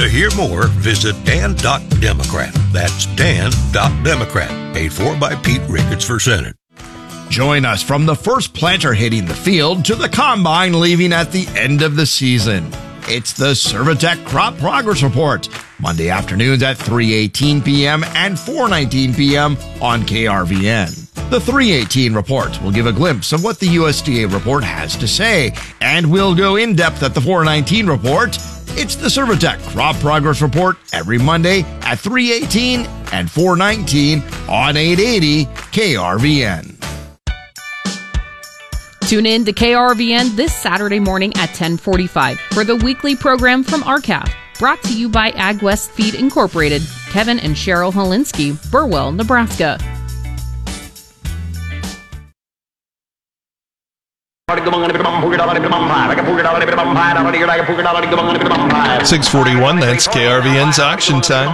To hear more, visit Dan.Democrat. That's Dan.Democrat. Paid for by Pete Ricketts for Senate. Join us from the first planter hitting the field to the combine leaving at the end of the season. It's the Servitech Crop Progress Report, Monday afternoons at 3:18 p.m. and 4:19 p.m. on KRVN. The 3:18 report will give a glimpse of what the USDA report has to say, and we'll go in depth at the 4:19 report. It's the Servitech Crop Progress Report every Monday at 3:18 and 4:19 on 880 KRVN. Tune in to KRVN this Saturday morning at 10:45 for the weekly program from RCAF, brought to you by AgWest Feed Incorporated, Kevin and Cheryl Holinsky, Burwell, Nebraska. 641, that's KRVN's auction time.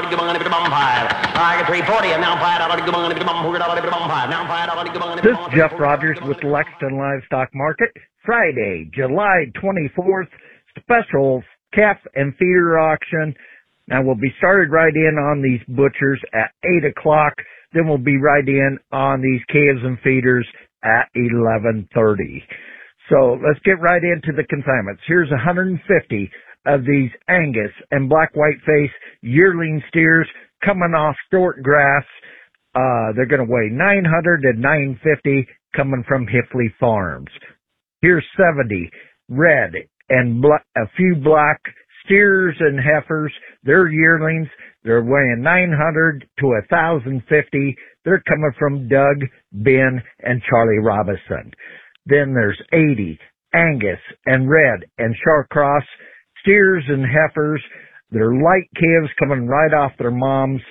This is Jeff Rogers with Lexington Livestock Market. Friday, July 24th, special calf and feeder auction. Now we'll be started right in on these butchers at 8 o'clock. Then we'll be right in on these calves and feeders at 11:30. So let's get right into the consignments. Here's 150 of these Angus and black whiteface yearling steers coming off short grass. They're going to weigh 900 and 950 coming from Hifley Farms. Here's 70 red and a few black steers and heifers. They're yearlings. They're weighing 900 to 1,050. They're coming from Doug, Ben, and Charlie Robinson. Then there's 80 Angus and red and Shawcross steers and heifers. They're light calves coming right off their moms.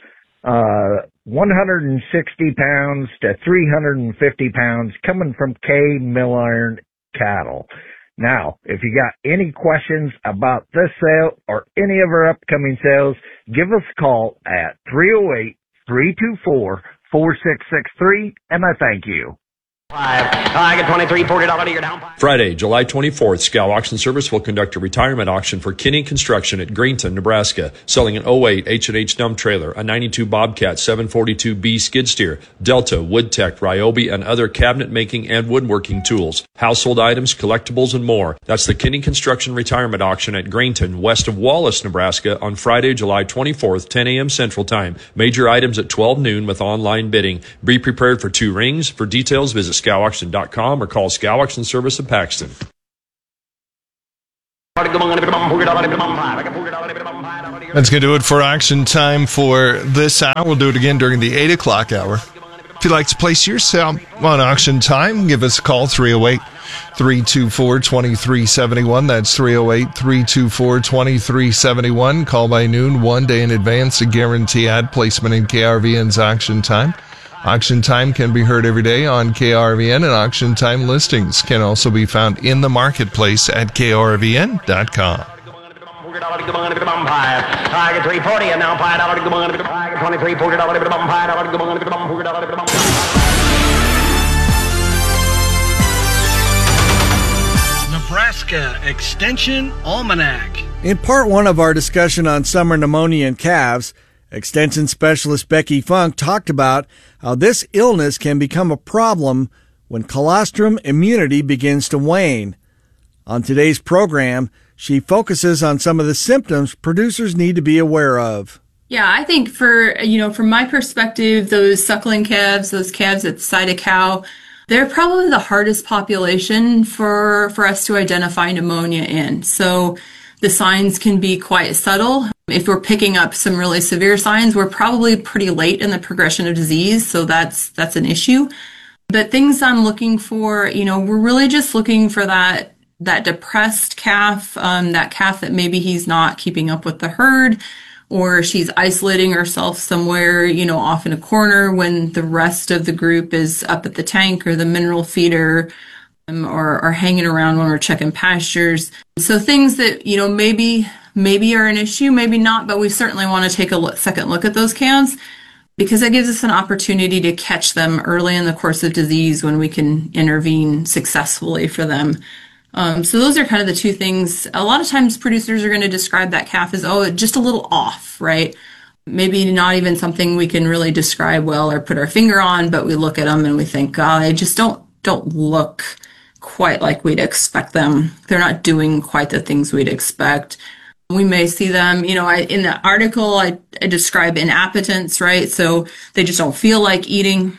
160 pounds to 350 pounds coming from K Mill Iron Cattle. Now, if you got any questions about this sale or any of our upcoming sales, give us a call at 308-324-4663, and I thank you. I get 23, $40 you're down. Friday, July 24th, Scow Auction Service will conduct a retirement auction for Kinney Construction at Greenton, Nebraska, selling an 08 H&H dump trailer, a 92 Bobcat 742B skid steer, Delta, Woodtech, Ryobi, and other cabinet making and woodworking tools, household items, collectibles, and more. That's the Kinney Construction retirement auction at Greenton, west of Wallace, Nebraska, on Friday, July 24th, 10 a.m. Central Time. Major items at 12 noon with online bidding. Be prepared for 2 rings. For details, visit scowauction.com or call Scow Auction Service of Paxton. That's going to do it for auction time for this hour. We'll do it again during the 8 o'clock hour. If you'd like to place your sale on auction time, give us a call, 308-324-2371. That's 308-324-2371. Call by noon, 1 day in advance to guarantee ad placement in KRVN's auction time. Auction time can be heard every day on KRVN, and auction time listings can also be found in the marketplace at KRVN.com. Nebraska Extension Almanac. In part one of our discussion on summer pneumonia in calves, Extension Specialist Becky Funk talked about how this illness can become a problem when colostrum immunity begins to wane. On today's program, she focuses on some of the symptoms producers need to be aware of. Yeah, I think from my perspective, those suckling calves, those calves at the side of cow, they're probably the hardest population for us to identify pneumonia in. So the signs can be quite subtle. If we're picking up some really severe signs, we're probably pretty late in the progression of disease, so that's an issue. But things I'm looking for, we're really just looking for that depressed calf, that calf that maybe he's not keeping up with the herd, or she's isolating herself somewhere, off in a corner when the rest of the group is up at the tank or the mineral feeder, or hanging around when we're checking pastures. So things that, maybe are an issue, maybe not, but we certainly want to take a second look at those calves because it gives us an opportunity to catch them early in the course of disease when we can intervene successfully for them. So those are kind of the two things. A lot of times producers are going to describe that calf as, just a little off, right? Maybe not even something we can really describe well or put our finger on, but we look at them and we think, they just don't look quite like we'd expect them. They're not doing quite the things we'd expect. We may see them, in the article, I describe inappetence, right? So they just don't feel like eating.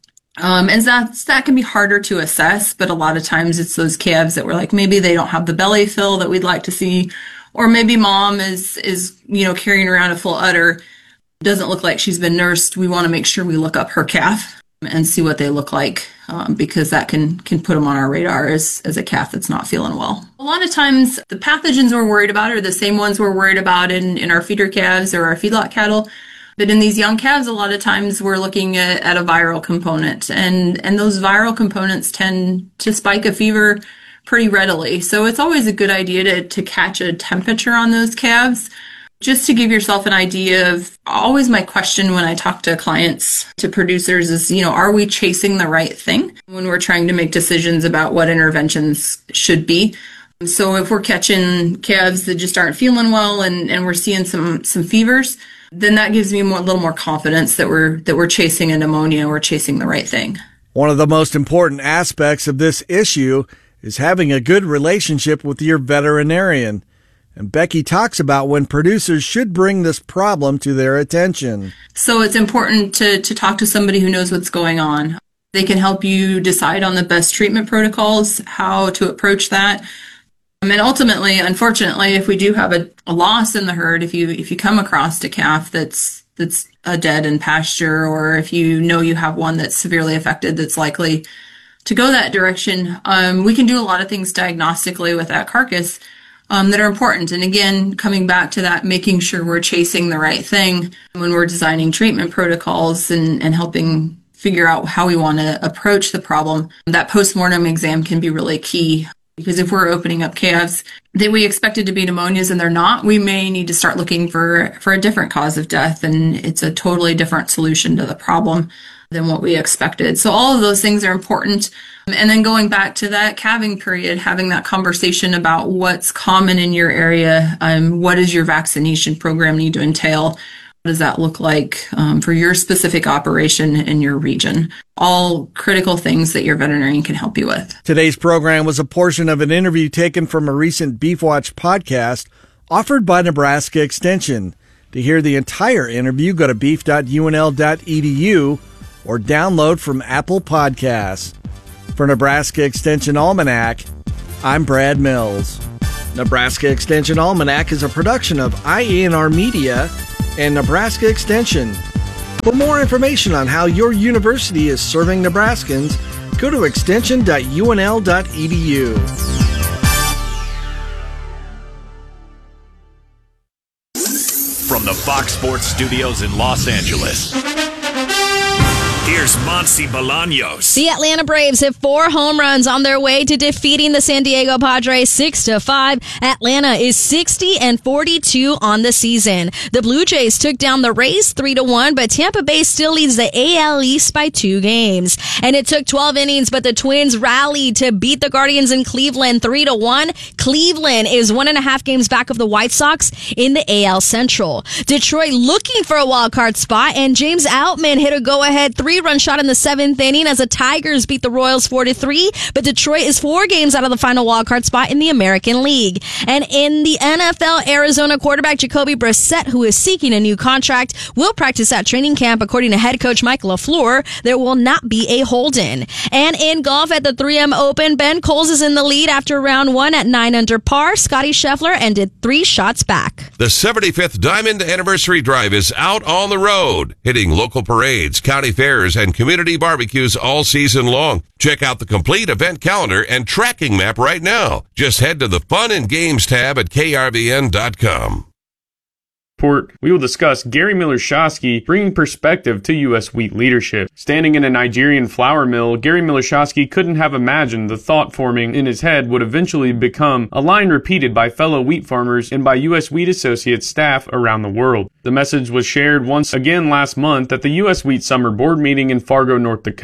And that can be harder to assess, but a lot of times it's those calves that we're like, maybe they don't have the belly fill that we'd like to see, or maybe mom is carrying around a full udder, doesn't look like she's been nursed. We want to make sure we look up her calf and see what they look like, because that can put them on our radar as a calf that's not feeling well. A lot of times the pathogens we're worried about are the same ones we're worried about in our feeder calves or our feedlot cattle. But in these young calves, a lot of times we're looking at a viral component, and those viral components tend to spike a fever pretty readily. So it's always a good idea to catch a temperature on those calves, just to give yourself an idea of, always my question when I talk to clients, to producers is, are we chasing the right thing when we're trying to make decisions about what interventions should be? So if we're catching calves that just aren't feeling well and we're seeing some fevers, then that gives me a little more confidence that we're chasing a pneumonia, we're chasing the right thing. One of the most important aspects of this issue is having a good relationship with your veterinarian. And Becky talks about when producers should bring this problem to their attention. So it's important to talk to somebody who knows what's going on. They can help you decide on the best treatment protocols, how to approach that. And ultimately, unfortunately, if we do have a loss in the herd, if you come across a calf that's dead in pasture, or if you have one that's severely affected that's likely to go that direction, we can do a lot of things diagnostically with that carcass that are important. And again, coming back to that, making sure we're chasing the right thing when we're designing treatment protocols and helping figure out how we want to approach the problem. That postmortem exam can be really key. Because if we're opening up calves that we expected to be pneumonias and they're not, we may need to start looking for a different cause of death, and it's a totally different solution to the problem than what we expected. So all of those things are important. And then going back to that calving period, having that conversation about what's common in your area, what does your vaccination program need to entail? What does that look like for your specific operation in your region? All critical things that your veterinarian can help you with. Today's program was a portion of an interview taken from a recent Beef Watch podcast offered by Nebraska Extension. To hear the entire interview, go to beef.unl.edu or download from Apple Podcasts. For Nebraska Extension Almanac, I'm Brad Mills. Nebraska Extension Almanac is a production of IANR Media and Nebraska Extension. For more information on how your university is serving Nebraskans, go to extension.unl.edu. From the Fox Sports Studios in Los Angeles, here's Monse Bolaños. The Atlanta Braves have 4 home runs on their way to defeating the San Diego Padres 6-5. Atlanta is 60-42 on the season. The Blue Jays took down the Rays 3-1, but Tampa Bay still leads the AL East by 2 games. And it took 12 innings, but the Twins rallied to beat the Guardians in Cleveland 3-1. Cleveland is 1.5 games back of the White Sox in the AL Central. Detroit looking for a wild card spot, and James Outman hit a go-ahead 3-run shot in the 7th inning as the Tigers beat the Royals 4-3, but Detroit is 4 games out of the final wildcard spot in the American League. And in the NFL, Arizona quarterback Jacoby Brissett, who is seeking a new contract, will practice at training camp. According to head coach Mike LaFleur, there will not be a hold-in. And in golf at the 3M Open, Ben Coles is in the lead after round 1 at 9 under par. Scotty Scheffler ended 3 shots back. The 75th Diamond Anniversary Drive is out on the road, hitting local parades, county fairs, and community barbecues all season long. Check out the complete event calendar and tracking map right now. Just head to the Fun and Games tab at krvn.com. We will discuss Gary Miller-Shosky bringing perspective to U.S. wheat leadership. Standing in a Nigerian flour mill, Gary Miller-Shosky couldn't have imagined the thought forming in his head would eventually become a line repeated by fellow wheat farmers and by U.S. Wheat Associates staff around the world. The message was shared once again last month at the U.S. Wheat Summer Board meeting in Fargo, North Dakota.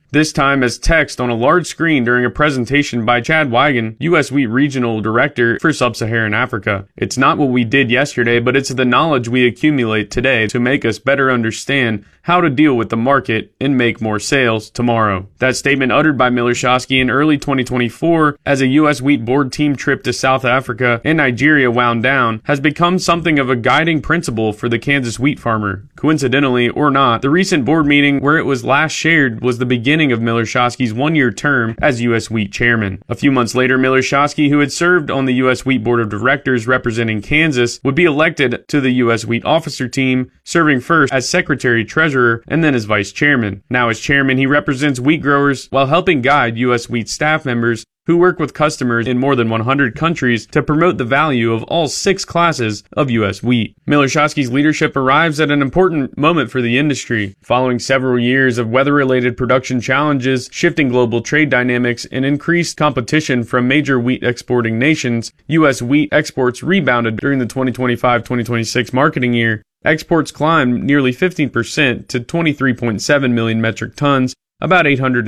this time as text on a large screen during a presentation by Chad Wigan, U.S. Wheat Regional Director for Sub-Saharan Africa. It's not what we did yesterday, but it's the knowledge we accumulate today to make us better understand how to deal with the market and make more sales tomorrow. That statement uttered by Miller-Shoskey in early 2024 as a U.S. Wheat Board team trip to South Africa and Nigeria wound down has become something of a guiding principle for the Kansas wheat farmer. Coincidentally or not, the recent board meeting where it was last shared was the beginning of Miller-Shoskey's one-year term as U.S. Wheat chairman. A few months later, Miller-Shoskey, who had served on the U.S. Wheat Board of Directors representing Kansas, would be elected to the U.S. Wheat officer team, serving first as secretary-treasurer and then as vice chairman. Now as chairman, he represents wheat growers while helping guide U.S. Wheat staff members who work with customers in more than 100 countries to promote the value of all 6 classes of U.S. wheat. Miller-Shoskey's leadership arrives at an important moment for the industry. Following several years of weather-related production challenges, shifting global trade dynamics, and increased competition from major wheat exporting nations, U.S. wheat exports rebounded during the 2025-2026 marketing year. Exports climbed nearly 15% to 23.7 million metric tons, about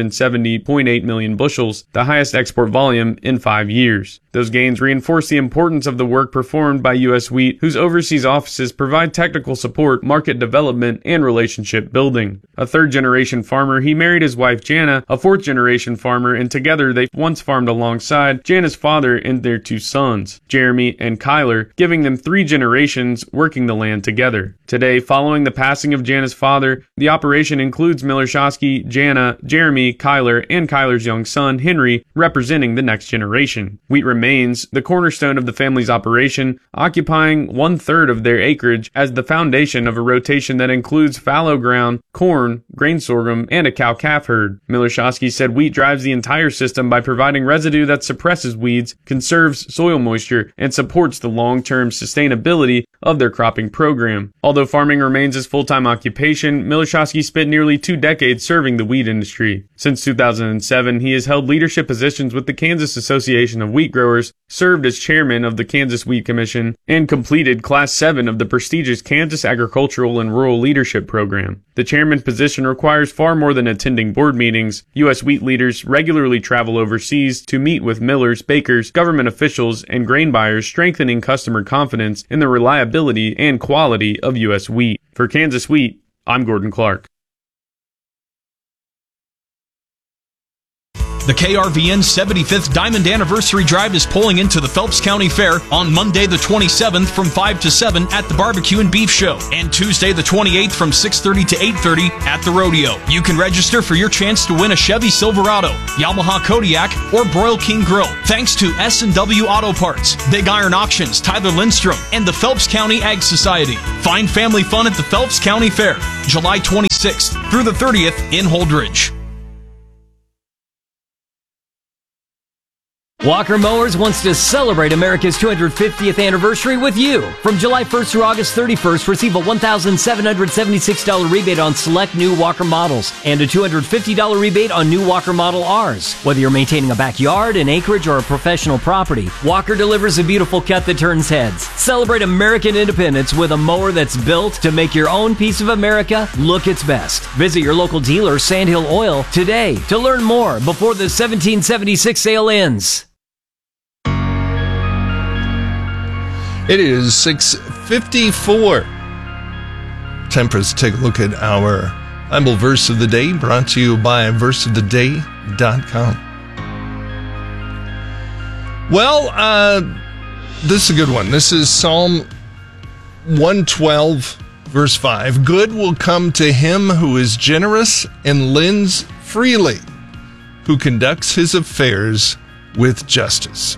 870.8 million bushels, the highest export volume in 5 years. Those gains reinforce the importance of the work performed by U.S. Wheat, whose overseas offices provide technical support, market development, and relationship building. A third-generation farmer, he married his wife Jana, a fourth-generation farmer, and together they once farmed alongside Jana's father and their 2 sons, Jeremy and Kyler, giving them 3 generations working the land together. Today, following the passing of Jana's father, the operation includes Miller-Shoskey, Jana, Jeremy, Kyler, and Kyler's young son, Henry, representing the next generation. Wheat remains the cornerstone of the family's operation, occupying 1/3 of their acreage as the foundation of a rotation that includes fallow ground, corn, grain sorghum, and a cow-calf herd. Miller-Shoskey said wheat drives the entire system by providing residue that suppresses weeds, conserves soil moisture, and supports the long-term sustainability of their cropping program. Although farming remains his full-time occupation, Miller-Shoskey spent nearly 2 decades serving the wheat industry. Since 2007, he has held leadership positions with the Kansas Association of Wheat Growers, served as chairman of the Kansas Wheat Commission, and completed Class 7 of the prestigious Kansas Agricultural and Rural Leadership Program. The chairman position requires far more than attending board meetings. U.S. wheat leaders regularly travel overseas to meet with millers, bakers, government officials, and grain buyers, strengthening customer confidence in the reliability and quality of U.S. wheat. For Kansas Wheat, I'm Gordon Clark. The KRVN 75th Diamond Anniversary Drive is pulling into the Phelps County Fair on Monday the 27th from 5 to 7 at the Barbecue and Beef Show, and Tuesday the 28th from 6:30 to 8:30 at the Rodeo. You can register for your chance to win a Chevy Silverado, Yamaha Kodiak, or Broil King Grill, thanks to S&W Auto Parts, Big Iron Auctions, Tyler Lindstrom, and the Phelps County Ag Society. Find family fun at the Phelps County Fair, July 26th through the 30th in Holdridge. Walker Mowers wants to celebrate America's 250th anniversary with you. From July 1st through August 31st, receive a $1,776 rebate on select new Walker models and a $250 rebate on new Walker Model Rs. Whether you're maintaining a backyard, an acreage, or a professional property, Walker delivers a beautiful cut that turns heads. Celebrate American independence with a mower that's built to make your own piece of America look its best. Visit your local dealer, Sandhill Oil, today to learn more before the 1776 sale ends. It is 6:54. Time for us to take a look at our Bible verse of the day, brought to you by verseoftheday.com. Well, this is a good one. This is Psalm 112, verse 5. Good will come to him who is generous and lends freely, who conducts his affairs with justice.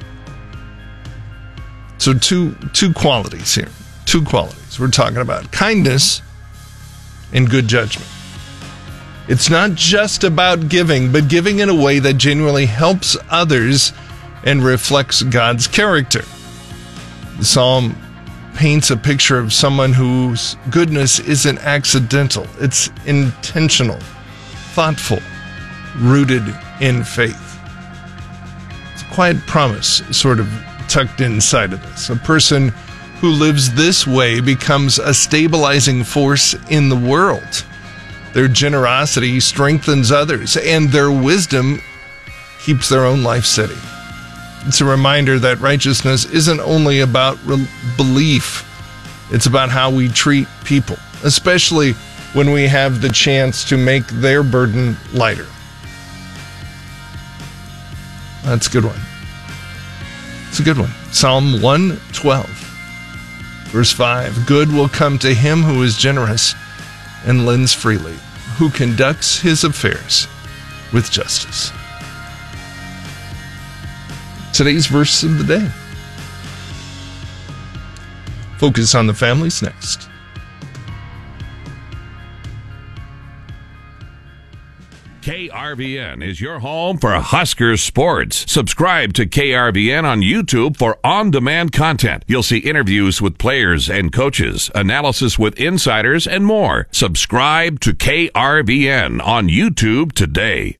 So two qualities here. 2 qualities. We're talking about kindness and good judgment. It's not just about giving, but giving in a way that genuinely helps others and reflects God's character. The psalm paints a picture of someone whose goodness isn't accidental. It's intentional, thoughtful, rooted in faith. It's a quiet promise, sort of tucked inside of this. A person who lives this way becomes a stabilizing force in the world. Their generosity strengthens others, and their wisdom keeps their own life steady. It's a reminder that righteousness isn't only about belief. It's about how we treat people, especially when we have the chance to make their burden lighter. That's a good one. It's a good one. Psalm 112, verse 5. Good will come to him who is generous and lends freely, who conducts his affairs with justice. Today's verse of the day. Focus on the Families next. KRVN is your home for Husker sports. Subscribe to KRVN on YouTube for on-demand content. You'll see interviews with players and coaches, analysis with insiders, and more. Subscribe to KRVN on YouTube today.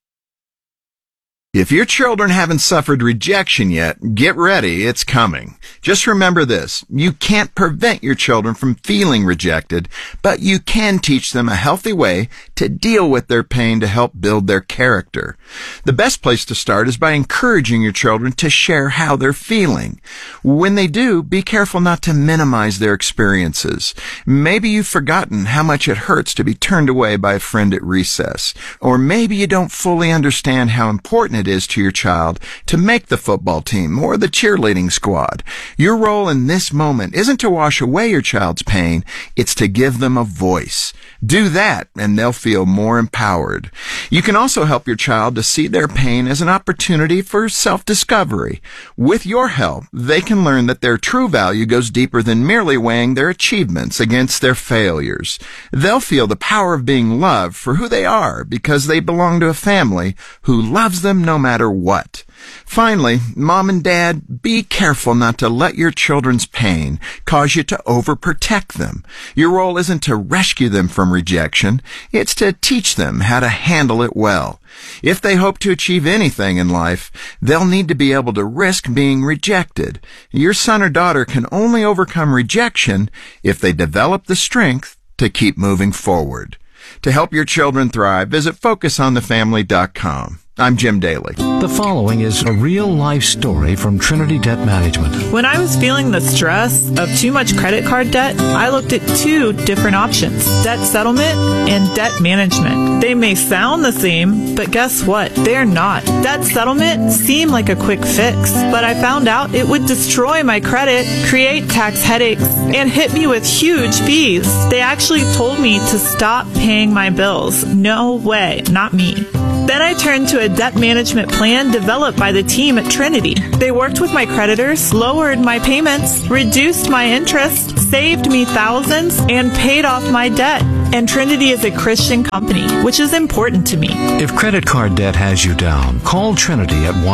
If your children haven't suffered rejection yet, get ready, it's coming. Just remember this, you can't prevent your children from feeling rejected, but you can teach them a healthy way to deal with their pain to help build their character. The best place to start is by encouraging your children to share how they're feeling. When they do, be careful not to minimize their experiences. Maybe you've forgotten how much it hurts to be turned away by a friend at recess, or maybe you don't fully understand how important it is to your child to make the football team or the cheerleading squad. Your role in this moment isn't to wash away your child's pain, it's to give them a voice. Do that, and they'll feel more empowered. You can also help your child to see their pain as an opportunity for self-discovery. With your help, they can learn that their true value goes deeper than merely weighing their achievements against their failures. They'll feel the power of being loved for who they are because they belong to a family who loves them no matter what. Finally, Mom and Dad, be careful not to let your children's pain cause you to overprotect them. Your role isn't to rescue them from rejection, it's to teach them how to handle it well. If they hope to achieve anything in life, they'll need to be able to risk being rejected. Your son or daughter can only overcome rejection if they develop the strength to keep moving forward. To help your children thrive, visit FocusOnTheFamily.com. I'm Jim Daly. The following is a real-life story from Trinity Debt Management. When I was feeling the stress of too much credit card debt, I looked at two different options, debt settlement and debt management. They may sound the same, but guess what? They're not. Debt settlement seemed like a quick fix, but I found out it would destroy my credit, create tax headaches, and hit me with huge fees. They actually told me to stop paying my bills. No way, not me. Then I turned to a debt management plan developed by the team at Trinity. They worked with my creditors, lowered my payments, reduced my interest, saved me thousands, and paid off my debt. And Trinity is a Christian company, which is important to me. If credit card debt has you down, call Trinity at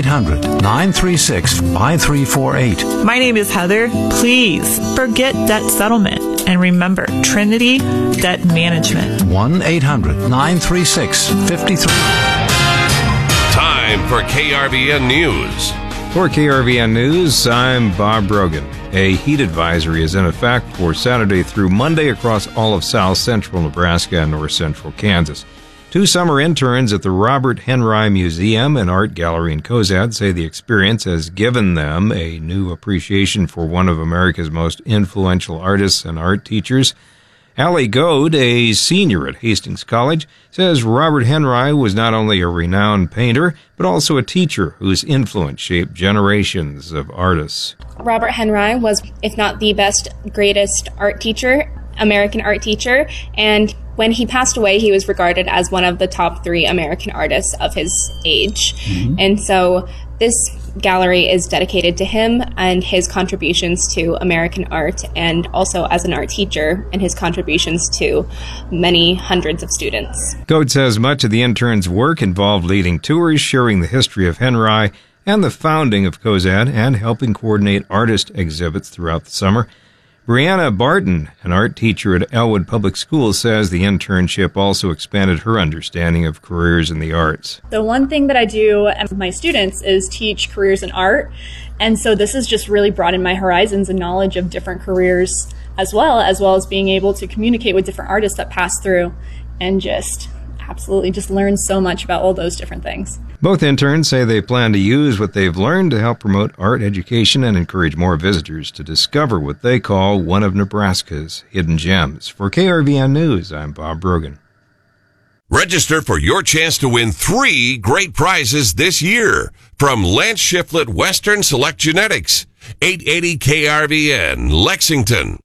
1-800-936-5348. My name is Heather. Please forget debt settlement. And remember, Trinity Debt Management. 1-800-936-5348. Time for KRVN News. For KRVN News, I'm Bob Brogan. A heat advisory is in effect for Saturday through Monday across all of south central Nebraska and north central Kansas. Two summer interns at the Robert Henry Museum and Art Gallery in Cozad say the experience has given them a new appreciation for one of America's most influential artists and art teachers. Allie Goad, a senior at Hastings College, says Robert Henry was not only a renowned painter, but also a teacher whose influence shaped generations of artists. Robert Henry was, if not the best, greatest art teacher, American art teacher, and when he passed away, he was regarded as one of the top 3 American artists of his age. Mm-hmm. And so this gallery is dedicated to him and his contributions to American art, and also as an art teacher and his contributions to many hundreds of students. Goad says much of the interns' work involved leading tours, sharing the history of Henry and the founding of Cozad, and helping coordinate artist exhibits throughout the summer. Brianna Barton, an art teacher at Elwood Public Schools, says the internship also expanded her understanding of careers in the arts. The one thing that I do with my students is teach careers in art, and so this has just really broadened my horizons and knowledge of different careers as well as being able to communicate with different artists that pass through. and just absolutely just learn so much about all those different things. Both interns say they plan to use what they've learned to help promote art education and encourage more visitors to discover what they call one of Nebraska's hidden gems. For KRVN News, I'm Bob Brogan. Register for your chance to win 3 great prizes this year from Lance Shiflett Western Select Genetics, 880 KRVN, Lexington.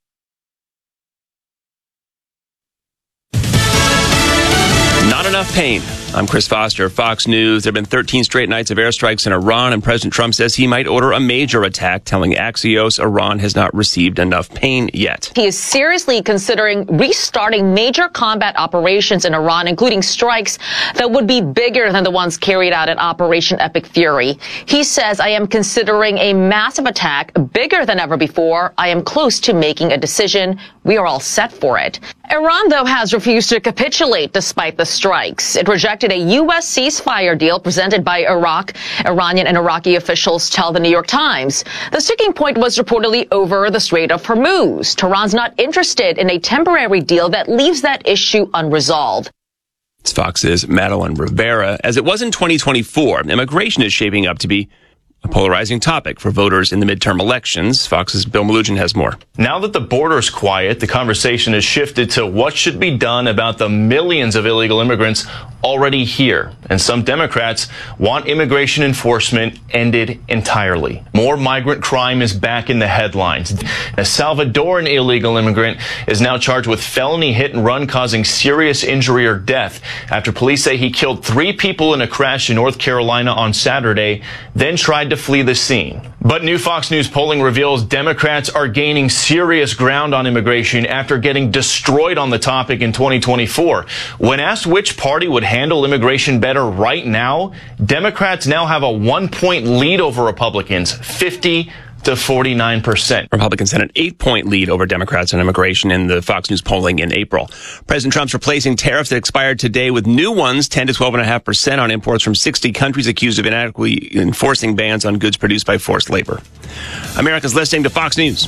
Not enough pain. I'm Chris Foster, Fox News. There have been 13 straight nights of airstrikes in Iran, and President Trump says he might order a major attack, telling Axios Iran has not received enough pain yet. He is seriously considering restarting major combat operations in Iran, including strikes that would be bigger than the ones carried out in Operation Epic Fury. He says, I am considering a massive attack bigger than ever before. I am close to making a decision. We are all set for it. Iran, though, has refused to capitulate despite the strikes. It rejected a U.S. ceasefire deal presented by Iraq. Iranian and Iraqi officials tell the New York Times. The sticking point was reportedly over the Strait of Hormuz. Tehran's not interested in a temporary deal that leaves that issue unresolved. It's Fox's Madeline Rivera. As it was in 2024, immigration is shaping up to be a polarizing topic for voters in the midterm elections. Fox's Bill Malugin has more. Now that the border's quiet, the conversation has shifted to what should be done about the millions of illegal immigrants already here. And some Democrats want immigration enforcement ended entirely. More migrant crime is back in the headlines. A Salvadoran illegal immigrant is now charged with felony hit and run causing serious injury or death after police say he killed 3 people in a crash in North Carolina on Saturday, then tried to flee the scene. But new Fox News polling reveals Democrats are gaining serious ground on immigration after getting destroyed on the topic in 2024. When asked which party would handle immigration better right now, Democrats now have a 1-point lead over Republicans, 50 to 49%. Republicans had an 8-point lead over Democrats on immigration in the Fox News polling in April. President Trump's replacing tariffs that expired today with new ones, 10 to 12.5% on imports from 60 countries accused of inadequately enforcing bans on goods produced by forced labor. America's listening to Fox News.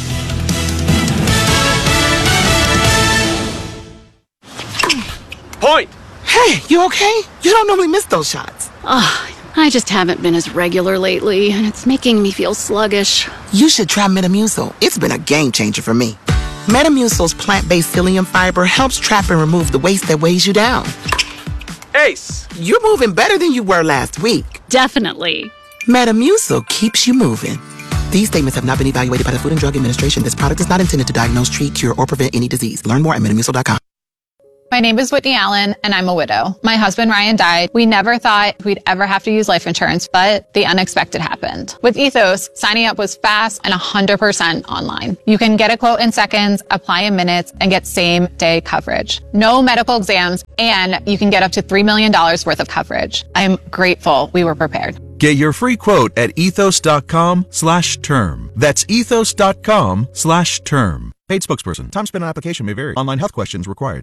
Point! Hey, you okay? You don't normally miss those shots. I just haven't been as regular lately, and it's making me feel sluggish. You should try Metamucil. It's been a game changer for me. Metamucil's plant-based psyllium fiber helps trap and remove the waste that weighs you down. Ace! You're moving better than you were last week. Definitely. Metamucil keeps you moving. These statements have not been evaluated by the Food and Drug Administration. This product is not intended to diagnose, treat, cure, or prevent any disease. Learn more at Metamucil.com. My name is Whitney Allen, and I'm a widow. My husband, Ryan, died. We never thought we'd ever have to use life insurance, but the unexpected happened. With Ethos, signing up was fast and 100% online. You can get a quote in seconds, apply in minutes, and get same-day coverage. No medical exams, and you can get up to $3 million worth of coverage. I'm grateful we were prepared. Get your free quote at ethos.com/term. That's ethos.com/term. Paid spokesperson. Time spent on application may vary. Online health questions required.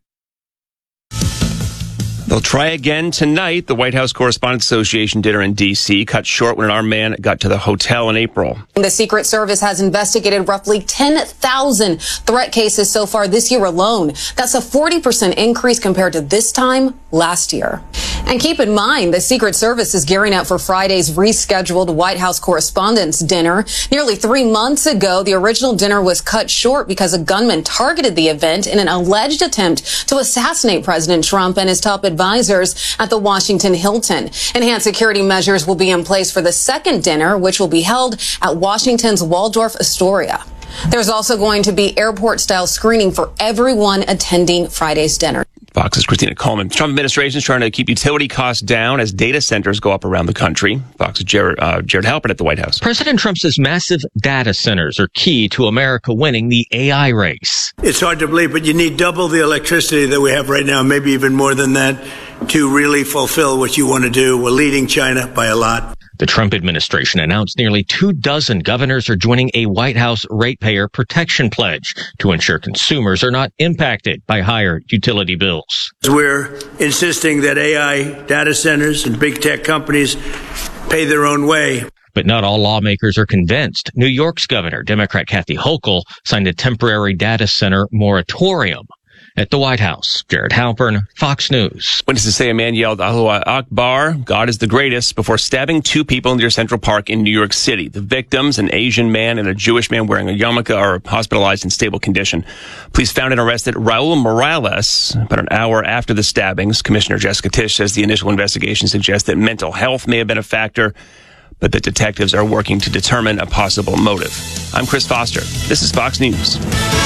They'll try again tonight. The White House Correspondents Association dinner in D.C. cut short when an armed man got to the hotel in April. The Secret Service has investigated roughly 10,000 threat cases so far this year alone. That's a 40% increase compared to this time last year. And keep in mind, the Secret Service is gearing up for Friday's rescheduled White House Correspondents' Dinner. Nearly 3 months ago, the original dinner was cut short because a gunman targeted the event in an alleged attempt to assassinate President Trump and his top advisors at the Washington Hilton. Enhanced security measures will be in place for the second dinner, which will be held at Washington's Waldorf Astoria. There's also going to be airport-style screening for everyone attending Friday's dinner. Fox's Christina Coleman. The Trump administration is trying to keep utility costs down as data centers go up around the country. Fox's Jared Halpern at the White House. President Trump says massive data centers are key to America winning the AI race. It's hard to believe, but you need double the electricity that we have right now, maybe even more than that, to really fulfill what you want to do. We're leading China by a lot. The Trump administration announced nearly 24 governors are joining a White House ratepayer protection pledge to ensure consumers are not impacted by higher utility bills. We're insisting that AI data centers and big tech companies pay their own way. But not all lawmakers are convinced. New York's governor, Democrat Kathy Hochul, signed a temporary data center moratorium. at the White House. Jared Halpern, Fox News. Witnesses say a man yelled, Allahu Akbar, God is the greatest, before stabbing two people near Central Park in New York City. The victims, an Asian man and a Jewish man wearing a yarmulke, are hospitalized in stable condition. Police found and arrested Raul Morales about an hour after the stabbings. Commissioner Jessica Tisch says the initial investigation suggests that mental health may have been a factor, but that detectives are working to determine a possible motive. I'm Chris Foster. This is Fox News.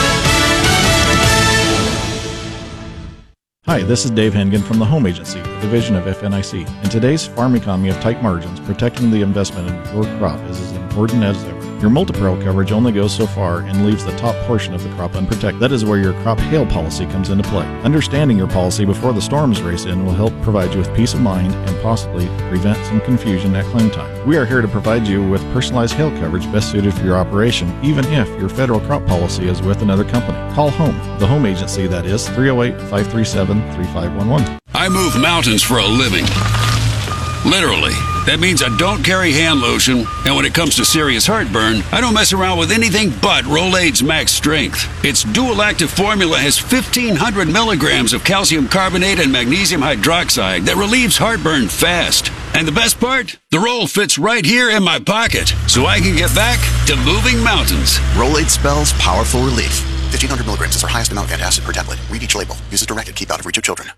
Hi, this is Dave Hengen from the Home Agency, a division of FNIC. In today's farm economy of tight margins, protecting the investment in your crop is as important as ever. Your multi-peril coverage only goes so far and leaves the top portion of the crop unprotected. That is where your crop hail policy comes into play. Understanding your policy before the storms race in will help provide you with peace of mind and possibly prevent some confusion at claim time. We are here to provide you with personalized hail coverage best suited for your operation, even if your federal crop policy is with another company. Call Home, the Home Agency, that is 308-537-3511. I move mountains for a living. Literally. That means I don't carry hand lotion, and when it comes to serious heartburn, I don't mess around with anything but Rolaids Max Strength. Its dual active formula has 1,500 milligrams of calcium carbonate and magnesium hydroxide that relieves heartburn fast. And the best part? The roll fits right here in my pocket, so I can get back to moving mountains. Rolaids spells powerful relief. 1,500 milligrams is our highest amount of antacid per tablet. Read each label. Use as directed. Keep out of reach of children.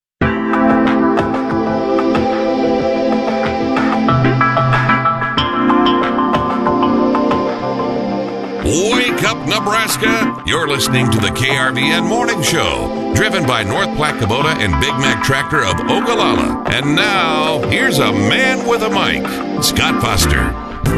Wake up, Nebraska! You're listening to the KRVN Morning Show, driven by North Platte Kubota and Big Mac Tractor of Ogallala. And now, here's a man with a mic, Scott Foster.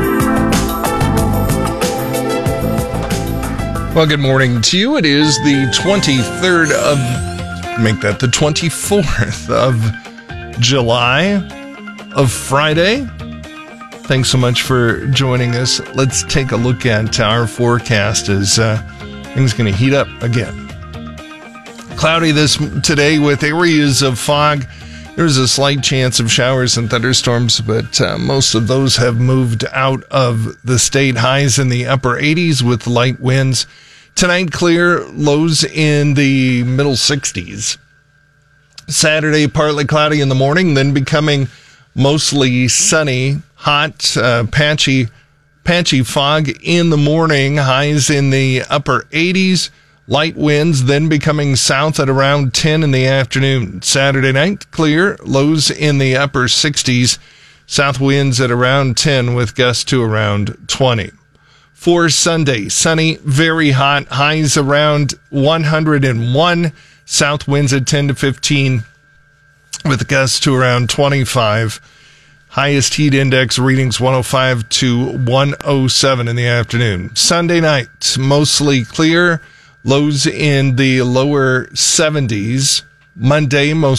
Well, good morning to you. It is the 23rd of, make that the 24th of July of Friday. Thanks so much for joining us. Let's take a look at our forecast as things going to heat up again. Cloudy today with areas of fog. There's a slight chance of showers and thunderstorms, but most of those have moved out of the state. Highs in the upper 80s with light winds. Tonight, clear, lows in the middle 60s. Saturday, partly cloudy in the morning, then becoming mostly sunny. Hot, patchy fog in the morning, highs in the upper 80s, light winds, then becoming south at around 10 in the afternoon. Saturday night, clear, lows in the upper 60s, south winds at around 10 with gusts to around 20. For Sunday, sunny, very hot, highs around 101, south winds at 10 to 15 with gusts to around 25. Highest heat index readings 105 to 107 in the afternoon. Sunday night, mostly clear, lows in the lower 70s. Monday, most